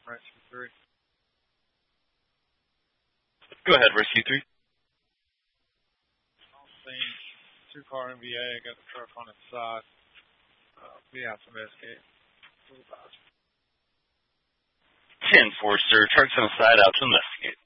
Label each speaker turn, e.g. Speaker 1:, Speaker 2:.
Speaker 1: Rescue 3.
Speaker 2: Go ahead, Rescue 3.
Speaker 1: Scene, 2-car MVA, got the truck on its side. Be out to investigate.
Speaker 2: 10-4, sir. Truck's on the side, out to investigate.